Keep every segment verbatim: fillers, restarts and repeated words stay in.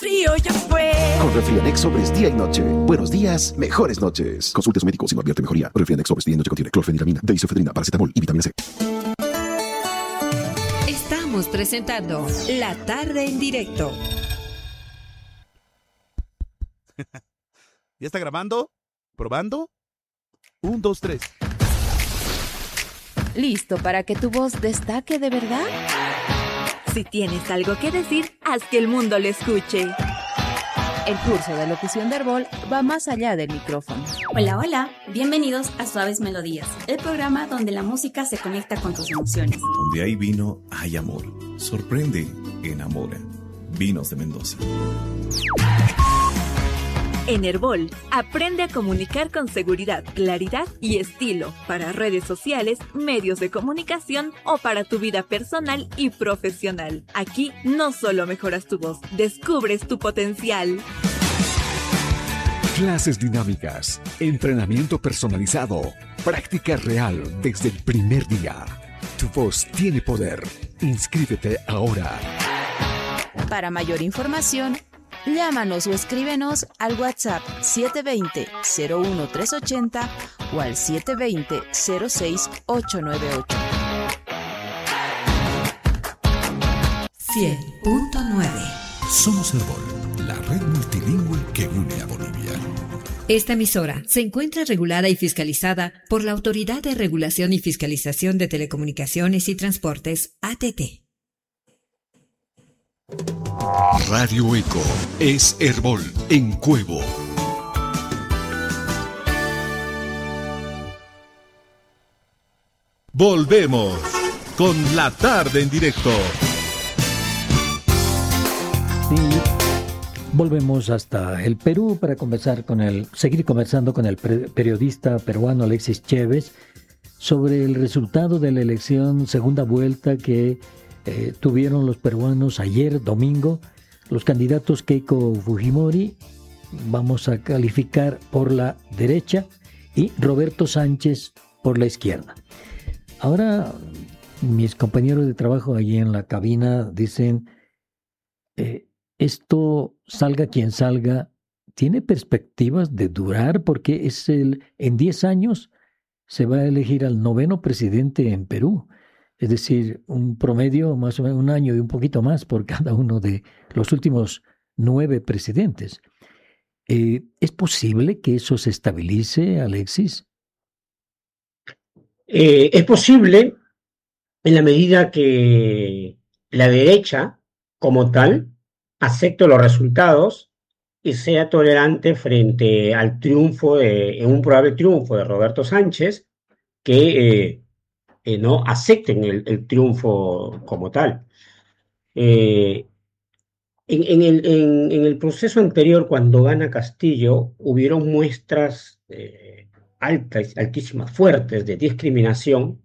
frío ya fue. Con Refrianex sobres día y noche. Buenos días, mejores noches. Consulte a su médico si no advierte mejoría. Refrianex sobres día y noche contiene clorfeniramina, deisofedrina, paracetamol y vitamina C. Estamos presentando La Tarde en Directo. ¿Ya está grabando? ¿Probando? Un, dos, tres. ¿Listo para que tu voz destaque de verdad? Si tienes algo que decir, haz que el mundo lo escuche. El curso de locución de Herbol va más allá del micrófono. Hola, hola. Bienvenidos a Suaves Melodías, el programa donde la música se conecta con tus emociones. Donde hay vino, hay amor. Sorprende, enamora. Vinos de Mendoza. En Herbol, aprende a comunicar con seguridad, claridad y estilo para redes sociales, medios de comunicación o para tu vida personal y profesional. Aquí no solo mejoras tu voz, descubres tu potencial. Clases dinámicas, entrenamiento personalizado, práctica real desde el primer día. Tu voz tiene poder. Inscríbete ahora. Para mayor información, llámanos o escríbenos al WhatsApp siete dos cero, cero uno tres ocho cero o al siete dos cero, cero seis ocho nueve ocho. cien punto nueve. Somos Herbol, la red multilingüe que une a Bolivia. Esta emisora se encuentra regulada y fiscalizada por la Autoridad de Regulación y Fiscalización de Telecomunicaciones y Transportes, A T T. Radio Eco es Herbol en Cuevo. Volvemos con La Tarde en Directo. Y volvemos hasta el Perú para conversar con el, seguir conversando con el pre- periodista peruano Alexis Chévez sobre el resultado de la elección segunda vuelta que eh, tuvieron los peruanos ayer domingo. Los candidatos Keiko Fujimori, vamos a calificar por la derecha, y Roberto Sánchez por la izquierda. Ahora, mis compañeros de trabajo allí en la cabina dicen, eh, esto salga quien salga, ¿tiene perspectivas de durar? Porque es el, en diez años se va a elegir al noveno presidente en Perú. Es decir, un promedio más o menos un año y un poquito más por cada uno de los últimos nueve presidentes. Eh, ¿Es posible que eso se estabilice, Alexis? Eh, es posible en la medida que la derecha, como tal, acepte los resultados y sea tolerante frente al triunfo, de, en un probable triunfo de Roberto Sánchez, que eh, eh, no acepten el, el triunfo como tal. Eh, en, en, el, en, en el proceso anterior, cuando gana Castillo, hubieron muestras eh, altas, altísimas, fuertes de discriminación,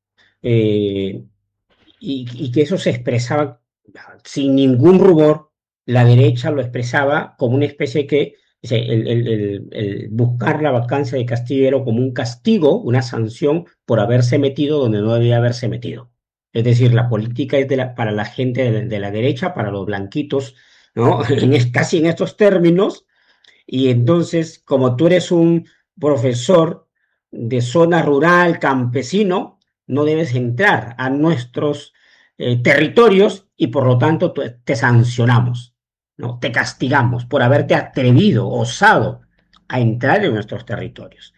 eh, y, y que eso se expresaba sin ningún rubor. La derecha lo expresaba como una especie que el, el, el, el buscar la vacancia de Castillo era como un castigo, una sanción por haberse metido donde no debía haberse metido. Es decir, la política es de la, para la gente de, de la derecha, para los blanquitos, ¿no? En, casi en estos términos. Y entonces, como tú eres un profesor de zona rural, campesino, no debes entrar a nuestros eh, territorios y por lo tanto te sancionamos, ¿no? Te castigamos por haberte atrevido, osado a entrar en nuestros territorios.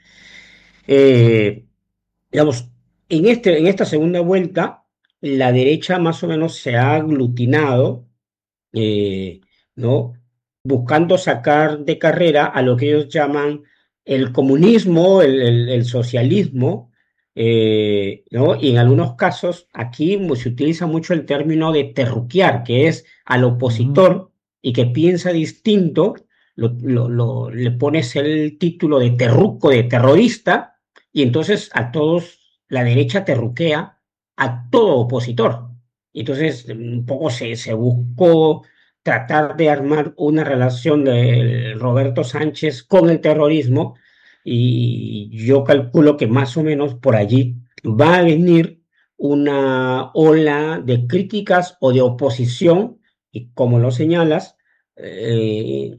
Eh, digamos, en, este, en esta segunda vuelta, la derecha más o menos se ha aglutinado, eh, ¿no? Buscando sacar de carrera a lo que ellos llaman el comunismo, el, el, el socialismo, eh, ¿no? Y en algunos casos aquí se utiliza mucho el término de terruquear, que es al opositor uh-huh. y que piensa distinto, lo, lo, lo, le pones el título de terruco, de terrorista, y entonces a todos la derecha terruquea a todo opositor. Entonces un poco se, se buscó tratar de armar una relación de Roberto Sánchez con el terrorismo, y yo calculo que más o menos por allí va a venir una ola de críticas o de oposición, y como lo señalas, eh,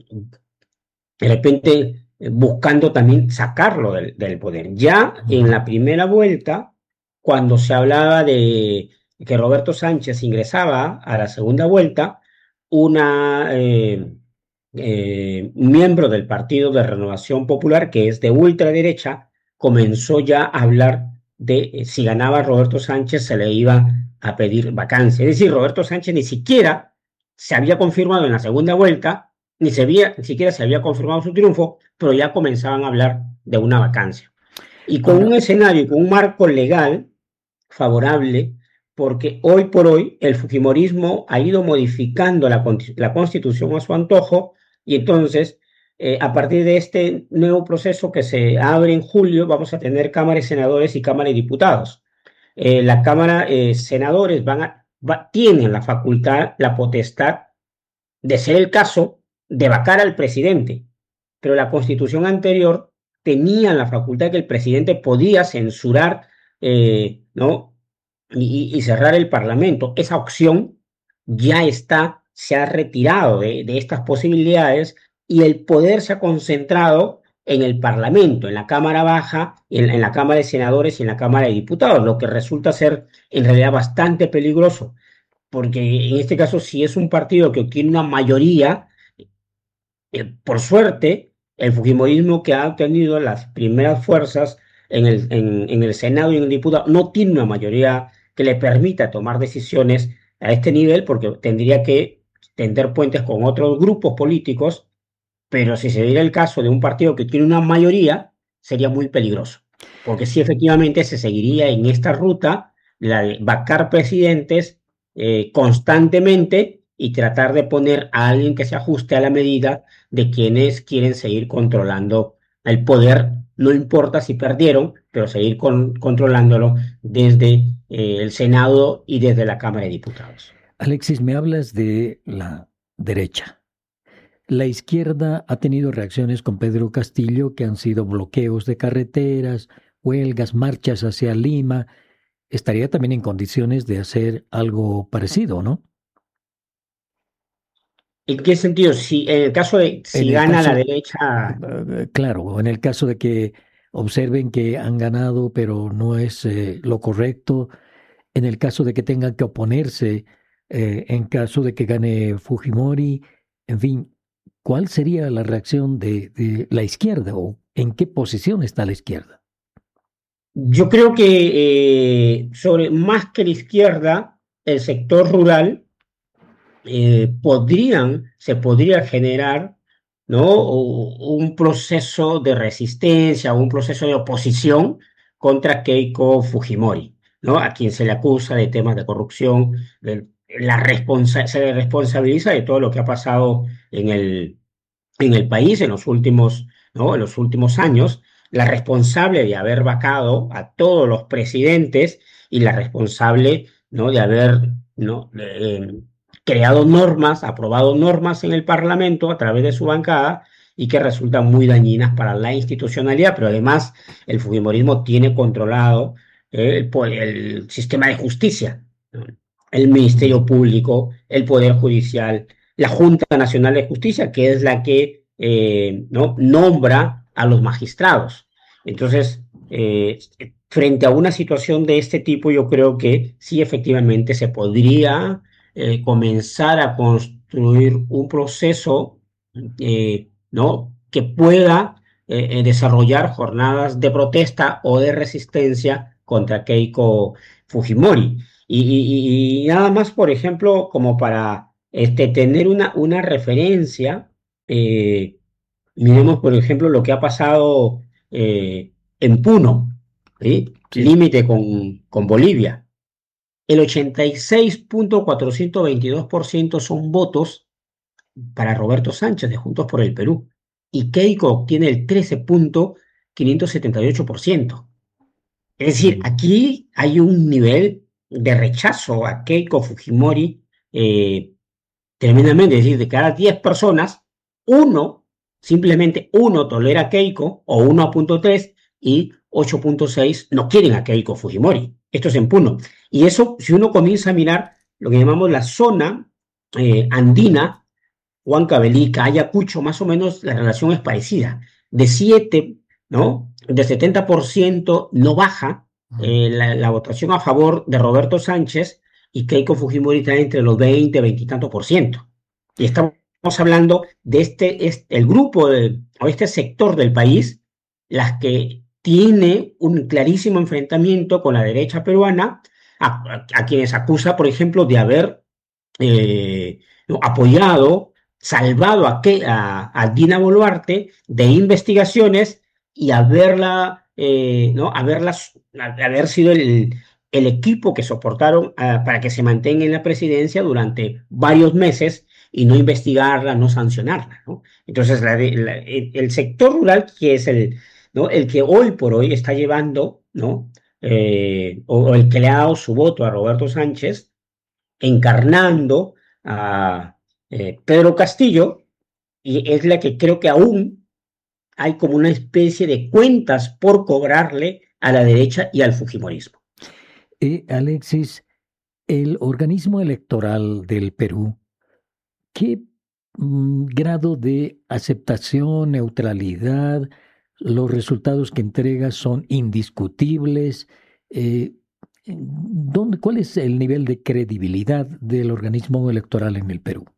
de repente buscando también sacarlo del, del poder. Ya en la primera vuelta, cuando se hablaba de que Roberto Sánchez ingresaba a la segunda vuelta, una eh, eh, un miembro del Partido de Renovación Popular, que es de ultraderecha, comenzó ya a hablar de eh, si ganaba Roberto Sánchez se le iba a pedir vacancia. Es decir, Roberto Sánchez ni siquiera se había confirmado en la segunda vuelta, ni, se había, ni siquiera se había confirmado su triunfo, pero ya comenzaban a hablar de una vacancia. Y con un escenario, con un marco legal favorable, porque hoy por hoy el fujimorismo ha ido modificando la, la Constitución a su antojo, y entonces, eh, a partir de este nuevo proceso que se abre en julio, vamos a tener Cámara de Senadores y Cámara de Diputados. Eh, la Cámara de eh, Senadores van a, va, tienen la facultad, la potestad de ser el caso de vacar al presidente, pero la Constitución anterior tenía la facultad que el presidente podía censurar, eh, ¿no? Y, y cerrar el Parlamento. Esa opción ya está, se ha retirado de, de estas posibilidades, y el poder se ha concentrado en el Parlamento, en la Cámara Baja, en, en la Cámara de Senadores y en la Cámara de Diputados, lo que resulta ser en realidad bastante peligroso, porque en este caso, si es un partido que obtiene una mayoría, eh, por suerte, el fujimorismo, que ha obtenido las primeras fuerzas en el, en, en el Senado y en el Diputado, no tiene una mayoría que le permita tomar decisiones a este nivel, porque tendría que tender puentes con otros grupos políticos, pero si se diera el caso de un partido que tiene una mayoría, sería muy peligroso, porque sí, efectivamente se seguiría en esta ruta, la de vacar presidentes eh, constantemente y tratar de poner a alguien que se ajuste a la medida de quienes quieren seguir controlando el poder, no importa si perdieron, pero seguir con, controlándolo desde eh, el Senado y desde la Cámara de Diputados. Alexis, me hablas de la derecha. La izquierda ha tenido reacciones con Pedro Castillo que han sido bloqueos de carreteras, huelgas, marchas hacia Lima. Estaría también en condiciones de hacer algo parecido, ¿no? ¿En qué sentido? Si, en el caso de si gana caso, la derecha... Claro, en el caso de que observen que han ganado, pero no es eh, lo correcto, en el caso de que tengan que oponerse, eh, en caso de que gane Fujimori, en fin, ¿cuál sería la reacción de, de la izquierda o en qué posición está la izquierda? Yo creo que eh, sobre más que la izquierda, el sector rural eh, podrían, se podría generar, ¿no?, un proceso de resistencia, un proceso de oposición contra Keiko Fujimori, ¿no?, a quien se le acusa de temas de corrupción, de la responsa se le responsabiliza de todo lo que ha pasado en el, en el país en los últimos, ¿no?, en los últimos años, la responsable de haber vacado a todos los presidentes y la responsable, ¿no?, de haber, ¿no?, eh, creado normas, aprobado normas en el Parlamento a través de su bancada y que resultan muy dañinas para la institucionalidad, pero además el fujimorismo tiene controlado eh, el, el sistema de justicia, ¿no?, el Ministerio Público, el Poder Judicial, la Junta Nacional de Justicia, que es la que eh, ¿no?, nombra a los magistrados. Entonces, eh, frente a una situación de este tipo, yo creo que sí, efectivamente, se podría eh, comenzar a construir un proceso eh, ¿no?, que pueda eh, desarrollar jornadas de protesta o de resistencia contra Keiko Fujimori. Y, y, y nada más, por ejemplo, como para este, tener una, una referencia, eh, miremos, por ejemplo, lo que ha pasado eh, en Puno, ¿sí? Sí. Límite con, con Bolivia. El ochenta y seis punto cuatrocientos veintidós por ciento son votos para Roberto Sánchez de Juntos por el Perú, y Keiko obtiene el trece punto quinientos setenta y ocho por ciento. Es decir, aquí hay un nivel de rechazo a Keiko Fujimori eh, tremendamente. Es decir, de cada diez personas, uno, simplemente uno tolera a Keiko, o uno punto tres, y ocho punto seis no quieren a Keiko Fujimori. Esto es en Puno. Y eso, si uno comienza a mirar lo que llamamos la zona eh, andina, Huancavelica, Ayacucho, más o menos la relación es parecida. De siete, ¿no? De setenta por ciento no baja eh, la, la votación a favor de Roberto Sánchez, y Keiko Fujimori está entre los veinte, veinte y tanto por ciento. Y estamos hablando de este, este el grupo de, o este sector del país, las que tiene un clarísimo enfrentamiento con la derecha peruana, a, a, a quienes acusa, por ejemplo, de haber eh, ¿no? apoyado, salvado a, que, a, a Dina Boluarte de investigaciones y haberla, eh, ¿no? haberlas, haber sido el, el equipo que soportaron uh, para que se mantenga en la presidencia durante varios meses y no investigarla, no sancionarla, ¿no? Entonces, la, la, el, el sector rural, que es el, ¿no? el que hoy por hoy está llevando, ¿no? eh, o, o el que le ha dado su voto a Roberto Sánchez, encarnando a eh, Pedro Castillo, y es la que creo que aún hay como una especie de cuentas por cobrarle a la derecha y al fujimorismo. Eh, Alexis, el organismo electoral del Perú, ¿qué mm, grado de aceptación, neutralidad, los resultados que entrega son indiscutibles? Eh, ¿dónde, ¿Cuál es el nivel de credibilidad del organismo electoral en el Perú?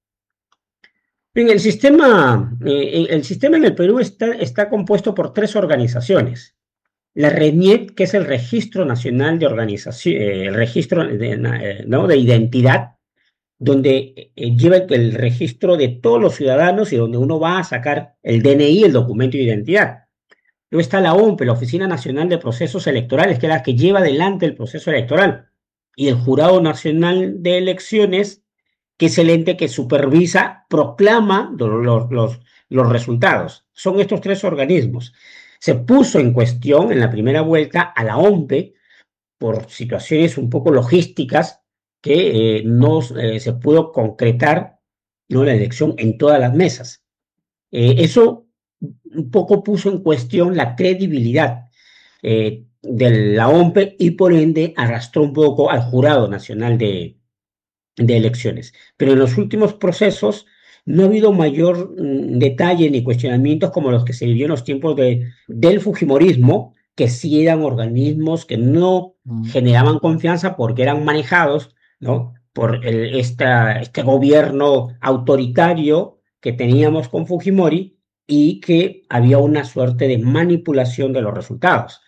Bien, el sistema, eh, el sistema en el Perú está, está compuesto por tres organizaciones. La RENIEC, que es el Registro Nacional de Organización, eh, el registro de, eh, ¿no? de identidad, donde eh, lleva el registro de todos los ciudadanos y donde uno va a sacar el D N I, el documento de identidad. Luego está la O M P, la Oficina Nacional de Procesos Electorales, que es la que lleva adelante el proceso electoral, y el Jurado Nacional de Elecciones, que es el ente que supervisa, proclama los, los, los resultados. Son estos tres organismos. Se puso en cuestión en la primera vuelta a la O M P por situaciones un poco logísticas que eh, no eh, se pudo concretar, ¿no? la elección en todas las mesas. Eh, eso un poco puso en cuestión la credibilidad eh, de la O M P y por ende arrastró un poco al Jurado Nacional de, de Elecciones. Pero en los últimos procesos no ha habido mayor mm, detalle ni cuestionamientos como los que se vivió en los tiempos de, del fujimorismo, que sí eran organismos que no mm. generaban confianza porque eran manejados, ¿no? por el, esta, este gobierno autoritario que teníamos con Fujimori y que había una suerte de manipulación de los resultados.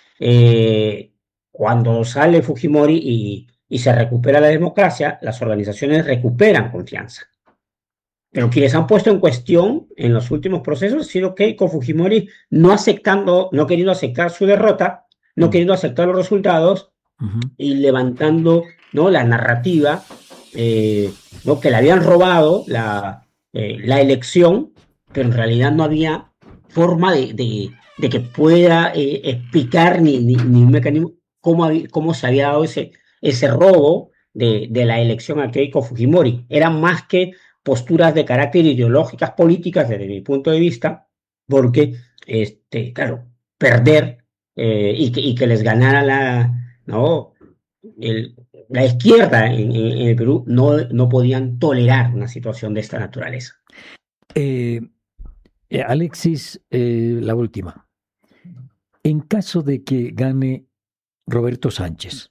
Eh, cuando sale Fujimori y, y se recupera la democracia, las organizaciones recuperan confianza. Pero quienes han puesto en cuestión en los últimos procesos ha sido Keiko Fujimori no aceptando, no queriendo aceptar su derrota, no uh-huh. queriendo aceptar los resultados uh-huh. y levantando, ¿no? la narrativa, eh, ¿no? que le habían robado la, eh, la elección, pero en realidad no había forma de, de, de que pueda eh, explicar ni, ni, ni un mecanismo cómo, había, cómo se había dado ese, ese robo de, de la elección a Keiko Fujimori. Era más que posturas de carácter ideológicas políticas desde mi punto de vista, porque, este, claro, perder eh, y, que, y que les ganara la, ¿no? el, la izquierda en, en, en el Perú, no, no podían tolerar una situación de esta naturaleza. Eh, eh, Alexis, eh, la última. En caso de que gane Roberto Sánchez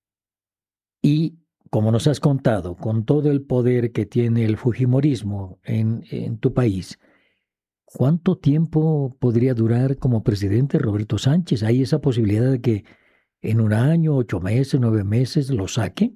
y como nos has contado, con todo el poder que tiene el fujimorismo en, en tu país, ¿cuánto tiempo podría durar como presidente Roberto Sánchez? ¿Hay esa posibilidad de que en un año, ocho meses, nueve meses lo saque?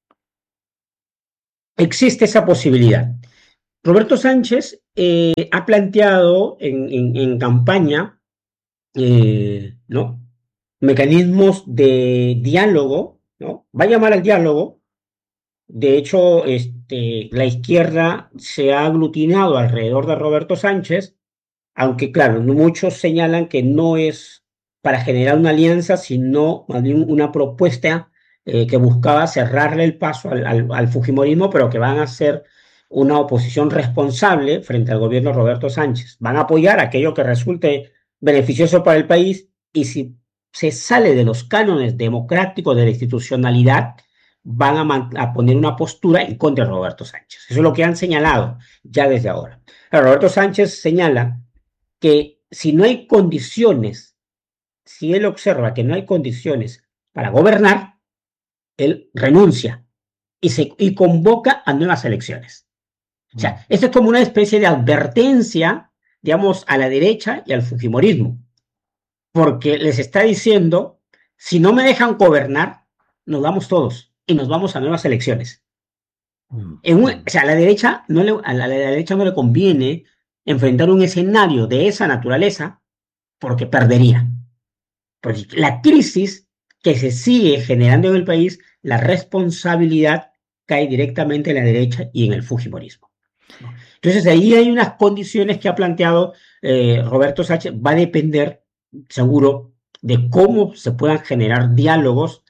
Existe esa posibilidad. Roberto Sánchez eh, ha planteado en, en, en campaña eh, ¿no? mecanismos de diálogo, ¿no? Va a llamar al diálogo. De hecho, este, la izquierda se ha aglutinado alrededor de Roberto Sánchez, aunque claro, muchos señalan que no es para generar una alianza, sino más bien una propuesta eh, que buscaba cerrarle el paso al, al, al fujimorismo, pero que van a ser una oposición responsable frente al gobierno de Roberto Sánchez. Van a apoyar aquello que resulte beneficioso para el país, y si se sale de los cánones democráticos de la institucionalidad, van a, man- a poner una postura en contra de Roberto Sánchez. Eso es lo que han señalado ya desde ahora. Ahora, Roberto Sánchez señala que si no hay condiciones, si él observa que no hay condiciones para gobernar, él renuncia y, se, y convoca a nuevas elecciones. O sea, esto es como una especie de advertencia, digamos, a la derecha y al fujimorismo, porque les está diciendo, si no me dejan gobernar, nos vamos todos y nos vamos a nuevas elecciones. En un, o sea, a la derecha no le, a la, a la derecha no le conviene enfrentar un escenario de esa naturaleza porque perdería. Porque la crisis que se sigue generando en el país, la responsabilidad cae directamente en la derecha y en el fujimorismo. Entonces ahí hay unas condiciones que ha planteado eh, Roberto Sánchez. Va a depender, seguro, de cómo se puedan generar diálogos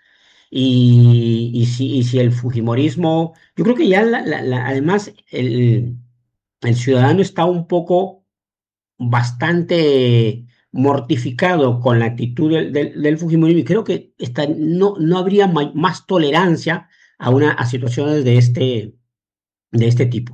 y, y, si, y si el fujimorismo, yo creo que ya la, la, la, además el, el ciudadano está un poco bastante mortificado con la actitud del, del, del fujimorismo y creo que está, no, no habría ma- más tolerancia a, una, a situaciones de este, de este tipo.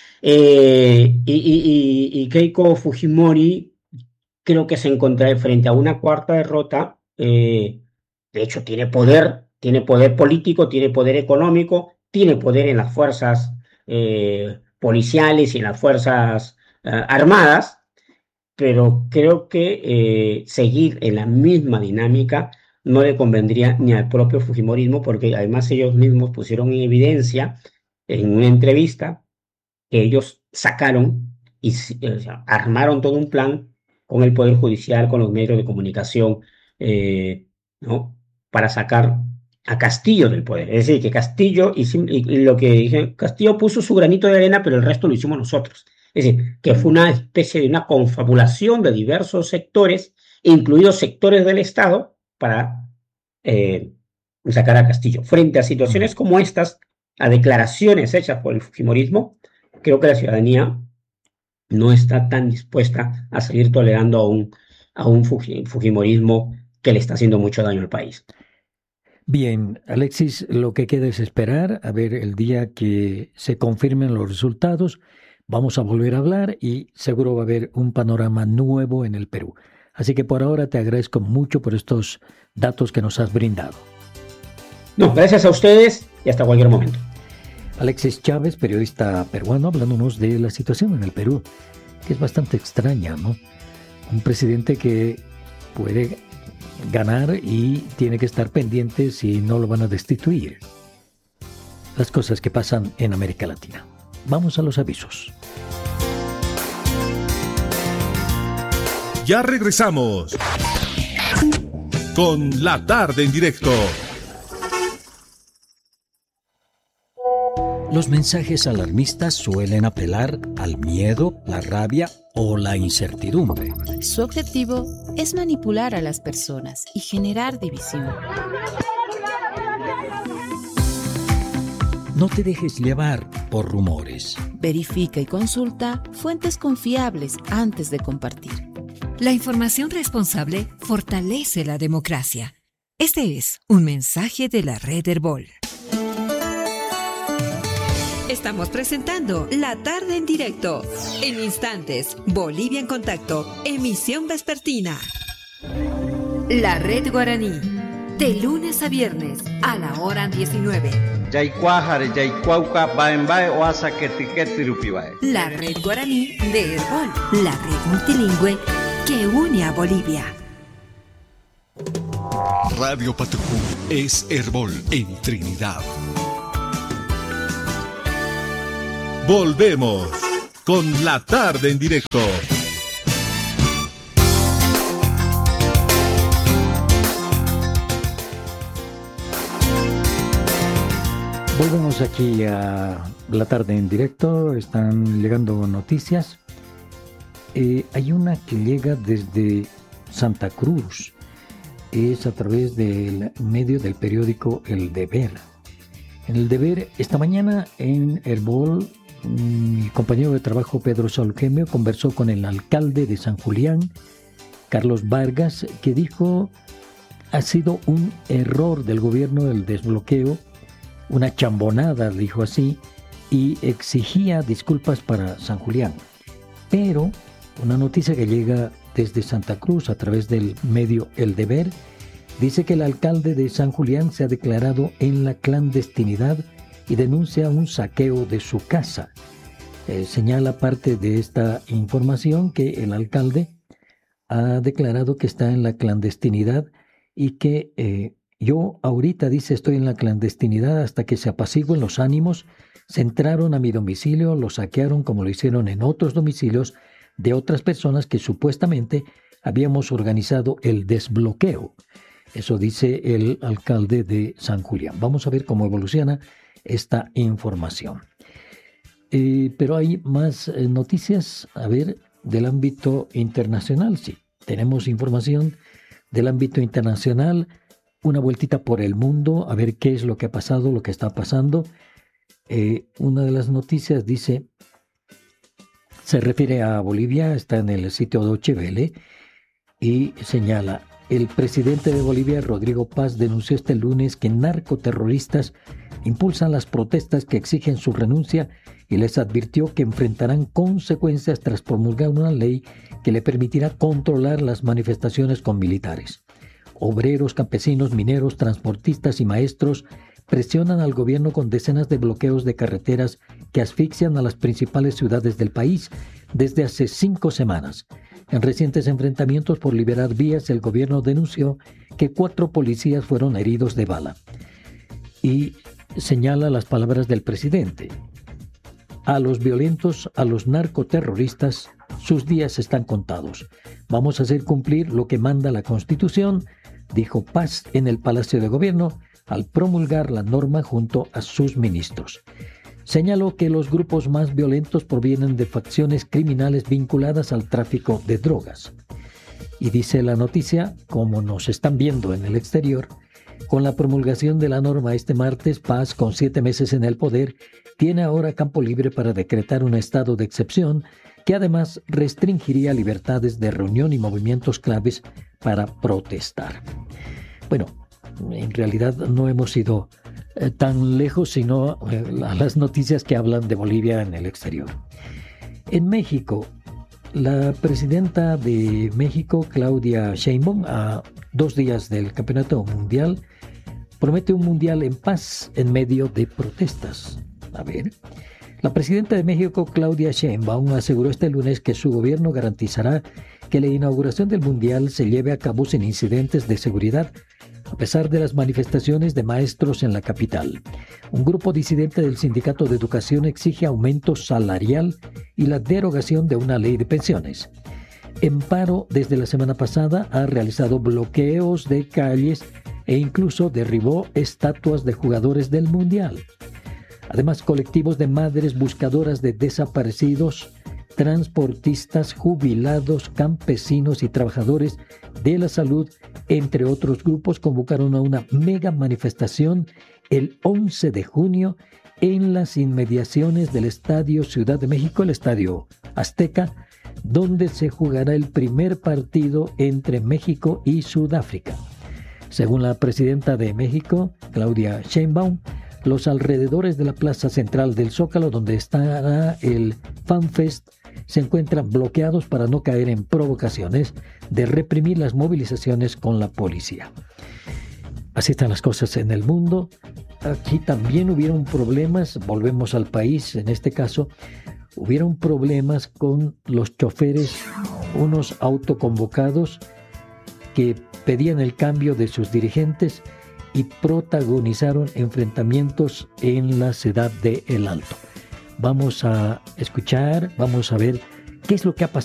Eh, y, y, y, y Keiko Fujimori creo que se encuentra frente a una cuarta derrota. Eh, de hecho, tiene poder, tiene poder político, tiene poder económico, tiene poder en las fuerzas eh, policiales y en las fuerzas eh, armadas, pero creo que eh, seguir en la misma dinámica no le convendría ni al propio fujimorismo, porque además ellos mismos pusieron en evidencia en una entrevista que ellos sacaron y o sea, armaron todo un plan con el Poder Judicial, con los medios de comunicación, eh, ¿no? Para sacar a Castillo del poder. Es decir, que Castillo, y, y, y lo que dije, Castillo puso su granito de arena, pero el resto lo hicimos nosotros. Es decir, que fue una especie de una confabulación de diversos sectores, incluidos sectores del Estado, para eh, sacar a Castillo. Frente a situaciones como estas, a declaraciones hechas por el fujimorismo, creo que la ciudadanía no está tan dispuesta a seguir tolerando a un, a un fujimorismo que le está haciendo mucho daño al país. Bien, Alexis, lo que queda es esperar a ver el día que se confirmen los resultados. Vamos a volver a hablar y seguro va a haber un panorama nuevo en el Perú. Así que por ahora te agradezco mucho por estos datos que nos has brindado. No, gracias a ustedes y hasta cualquier momento. Alexis Chávez, periodista peruano, hablándonos de la situación en el Perú, que es bastante extraña, ¿no? Un presidente que puede ganar y tiene que estar pendiente si no lo van a destituir. Las cosas que pasan en América Latina. Vamos a los avisos. Ya regresamos con La Tarde en Directo. Los mensajes alarmistas suelen apelar al miedo, la rabia o la incertidumbre. Su objetivo es manipular a las personas y generar división. No te dejes llevar por rumores. Verifica y consulta fuentes confiables antes de compartir. La información responsable fortalece la democracia. Este es un mensaje de la Red Herbol. Estamos presentando La Tarde en Directo. En instantes, Bolivia en Contacto, emisión vespertina. La Red Guaraní, de lunes a viernes a la hora diecinueve. La Red Guaraní de Herbol, la red multilingüe que une a Bolivia. Radio Patucú es Herbol en Trinidad. Volvemos con La Tarde en Directo. Volvemos aquí a La Tarde en Directo. Están llegando noticias. Eh, hay una que llega desde Santa Cruz. Es a través del medio del periódico El Deber. En El Deber, esta mañana en Herbol, mi compañero de trabajo Pedro Saulgemio conversó con el alcalde de San Julián, Carlos Vargas, que dijo ha sido un error del gobierno el desbloqueo una chambonada, dijo así, y exigía disculpas para San Julián. Pero una noticia que llega desde Santa Cruz a través del medio El Deber dice que el alcalde de San Julián se ha declarado en la clandestinidad y denuncia un saqueo de su casa. Eh, señala parte de esta información que el alcalde ha declarado que está en la clandestinidad y que eh, yo ahorita, dice, estoy en la clandestinidad hasta que se apaciguen los ánimos. Se entraron a mi domicilio, lo saquearon como lo hicieron en otros domicilios de otras personas que supuestamente habíamos organizado el desbloqueo. Eso dice el alcalde de San Julián. Vamos a ver cómo evoluciona esta información. Eh, pero hay más eh, noticias, a ver, del ámbito internacional. Sí, tenemos información del ámbito internacional, una vueltita por el mundo, a ver qué es lo que ha pasado, lo que está pasando. Eh, una de las noticias dice, se refiere a Bolivia, está en el sitio Deutsche Welle y señala, el presidente de Bolivia, Rodrigo Paz, denunció este lunes que narcoterroristas impulsan las protestas que exigen su renuncia y les advirtió que enfrentarán consecuencias tras promulgar una ley que le permitirá controlar las manifestaciones con militares. Obreros, campesinos, mineros, transportistas y maestros presionan al gobierno con decenas de bloqueos de carreteras que asfixian a las principales ciudades del país desde hace cinco semanas. En recientes enfrentamientos por liberar vías, el gobierno denunció que cuatro policías fueron heridos de bala. Y señala las palabras del presidente. A los violentos, a los narcoterroristas, sus días están contados. Vamos a hacer cumplir lo que manda la Constitución, dijo Paz en el Palacio de Gobierno al promulgar la norma junto a sus ministros. Señaló que los grupos más violentos provienen de facciones criminales vinculadas al tráfico de drogas. Y dice la noticia, como nos están viendo en el exterior, con la promulgación de la norma este martes, Paz, con siete meses en el poder, tiene ahora campo libre para decretar un estado de excepción que además restringiría libertades de reunión y movimientos claves para protestar. Bueno, en realidad no hemos ido eh, tan lejos, sino eh, las noticias que hablan de Bolivia en el exterior. En México, la presidenta de México, Claudia Sheinbaum, a dos días del Campeonato Mundial, promete un mundial en paz en medio de protestas. A ver, la presidenta de México, Claudia Sheinbaum, aseguró este lunes que su gobierno garantizará que la inauguración del mundial se lleve a cabo sin incidentes de seguridad, a pesar de las manifestaciones de maestros en la capital. Un grupo disidente del Sindicato de Educación exige aumento salarial y la derogación de una ley de pensiones. En paro, desde la semana pasada, ha realizado bloqueos de calles e incluso derribó estatuas de jugadores del Mundial. Además, colectivos de madres buscadoras de desaparecidos, transportistas, jubilados, campesinos y trabajadores de la salud, entre otros grupos, convocaron a una mega manifestación el once de junio en las inmediaciones del Estadio Ciudad de México, el Estadio Azteca, donde se jugará el primer partido entre México y Sudáfrica. Según la presidenta de México, Claudia Sheinbaum, los alrededores de la plaza central del Zócalo, donde estará el FanFest, se encuentran bloqueados para no caer en provocaciones de reprimir las movilizaciones con la policía. Así están las cosas en el mundo. Aquí también hubieron problemas, volvemos al país, en este caso, hubieron problemas con los choferes, unos autoconvocados que pedían el cambio de sus dirigentes y protagonizaron enfrentamientos en la ciudad de El Alto. Vamos a escuchar, vamos a ver qué es lo que ha pasado.